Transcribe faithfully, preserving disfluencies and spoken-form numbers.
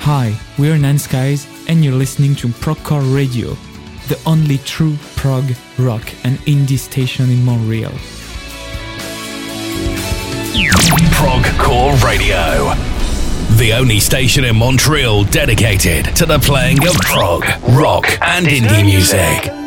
Hi, we're Nanskies and you're listening to Progcore Radio, the only true prog, rock and indie station in Montreal. Progcore Radio, the only station in Montreal dedicated to the playing of prog, rock and indie music.